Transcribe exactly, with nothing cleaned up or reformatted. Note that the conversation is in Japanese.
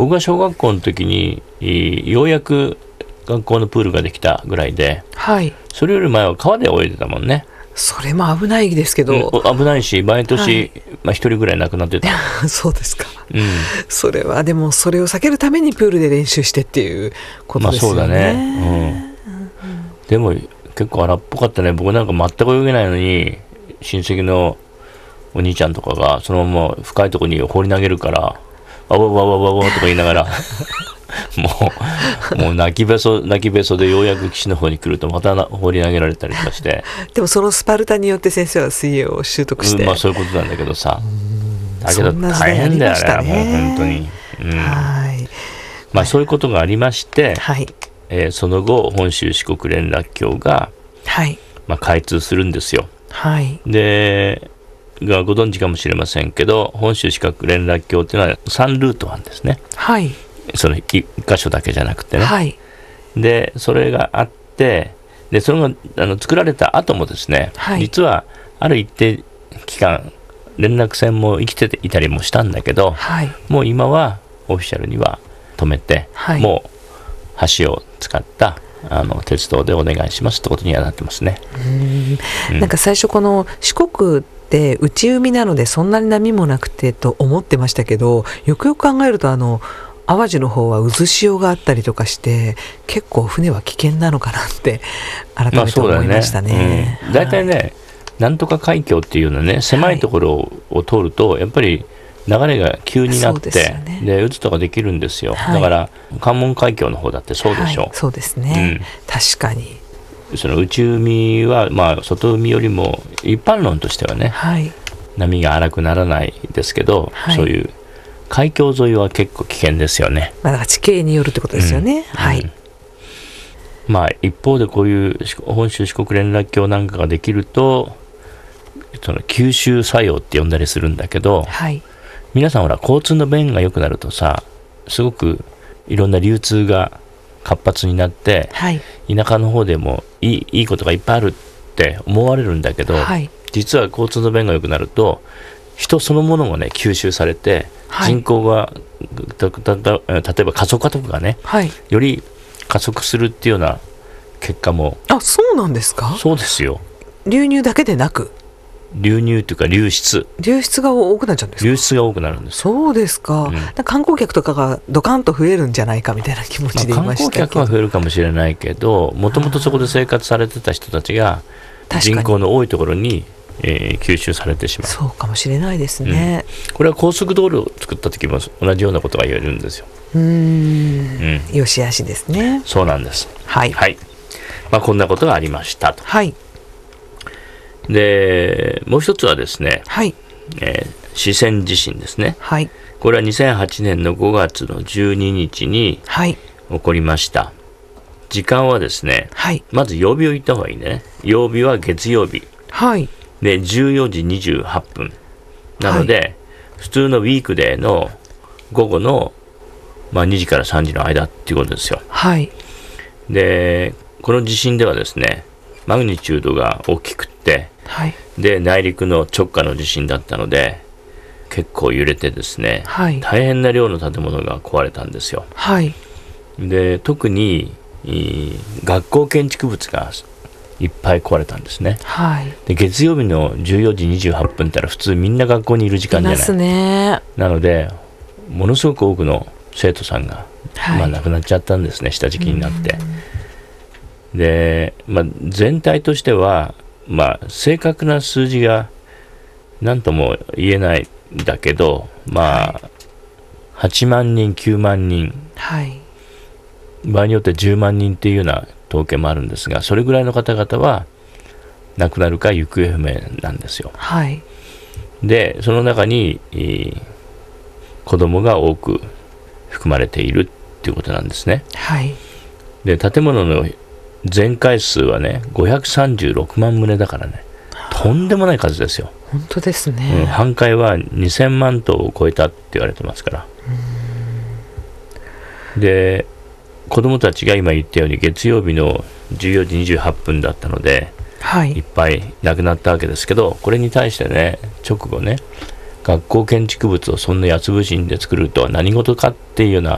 僕が小学校の時にようやく学校のプールができたぐらいで、 はい、 それより前は川で泳いでたもんね。 それも危ないですけど、 うん、危ないし毎年、はい、まあ、ひとりぐらい亡くなってたそうですか、 うん、 それはでもそれを避けるためにプールで練習してっていうことですよね。 まあそうだね、うんうん、でも結構荒っぽかったね。僕なんか全く泳げないのに親戚のお兄ちゃんとかがそのまま深いところに放り投げるからわわわわわわとか言いながらもう、もう泣きべそ泣きべそでようやく岸の方に来るとまた放り投げられたりとかしてでもそのスパルタによって先生は水泳を習得して、 うん、まあそういうことなんだけどさ、だけど大変だよね、もう本当に、うん、はい、まあそういうことがありまして、はい、えー、その後本州四国連絡橋が、はい、まあ、開通するんですよ。はい、でがご存知かもしれませんけど、本州四国連絡橋っていうのはさんルートなんですね。はい、そのいっ箇所だけじゃなくてね、はい、でそれがあって、でそれがあの作られた後もですね、はい、実はある一定期間連絡船も生きていたりもしたんだけど、はい、もう今はオフィシャルには止めて、はい、もう橋を使ったあの鉄道でお願いしますってことにはなってますね。 うん、なんか最初この四国で内海なのでそんなに波もなくてと思ってましたけど、よくよく考えるとあの淡路の方は渦潮があったりとかして結構船は危険なのかなって改めて思いましたね。 だいたいね、なんとか海峡っていうのはね、狭いところを通るとやっぱり流れが急になって、で、ね、渦とかできるんですよ。はい、だから関門海峡の方だってそうでしょう。はい、 そうですね、うん、確かにその内海は、まあ、外海よりも一般論としてはね、はい、波が荒くならないですけど、はい、そういう海峡沿いは結構危険ですよね。 まあ、だから地形によるってことですよね。うん、はい、うん、 まあ、一方でこういう本州四国連絡橋なんかができるとその吸収作用って呼んだりするんだけど、はい、皆さんほら交通の便が良くなるとさ、すごくいろんな流通が活発になって、はい、田舎の方でもいい、いいことがいっぱいあるって思われるんだけど、はい、実は交通の便が良くなると人そのものがね吸収されて、はい、人口がたたた例えば過疎化とかがね、はい、より加速するっていうような結果も。 あ、そうなんですか。 そうですよ。 流入だけでなく流入というか流出流出が多くなっちゃうんですか。 流出が多くなるんです。 そうですか。うん、か観光客とかがドカンと増えるんじゃないかみたいな気持ちでいましたけど、まあ、観光客は増えるかもしれないけど、もともとそこで生活されてた人たちが人口の多いところに、えー、吸収されてしまう。 そうかもしれないですね。 うん、これは高速道路を作った時も同じようなことが言えるんですよ。 うーん、うん、よしあしですね。 そうなんです。 はい、はい、 まあ、こんなことがありましたと。はい。でもう一つはですね、はい、えー、四川地震ですね。はい、これはにせんはちねんのごがつのじゅうににちに起こりました。はい、時間はですね、はい、まず曜日を言った方がいいね。曜日は月曜日、はい、でじゅうよじにじゅうはっぷんなので、はい、普通のウィークデーの午後の、まあ、にじからさんじの間っていうことですよ。はい、でこの地震ではですね、マグニチュードが大きくって、はい、で内陸の直下の地震だったので結構揺れてですね、はい、大変な量の建物が壊れたんですよ。はい、で特に学校建築物がいっぱい壊れたんですね。はい、で月曜日のじゅうよじにじゅうはっぷんったら普通みんな学校にいる時間じゃない。いますね。なのでものすごく多くの生徒さんが、はい、まあ、亡くなっちゃったんですね、下敷きになって。で、まあ、全体としては、まあ、正確な数字が何とも言えないんだけど、まあ、はい、はちまんにんきゅうまんにん、はい、場合によってじゅうまんにんっていうような統計もあるんですが、それぐらいの方々は亡くなるか行方不明なんですよ。はい、でその中に子供が多く含まれているっていうことなんですね。はい、で建物の全壊数はねごひゃくさんじゅうろくまん棟だからね、とんでもない数ですよ。 本当ですね。 うん、半壊はにせんまん棟を超えたって言われてますから。で子どもたちが今言ったように月曜日のじゅうよじにじゅうはっぷんだったので、はい、いっぱい亡くなったわけですけど、これに対してね直後ね学校建築物をそんな八つ節で作るとは何事かっていうような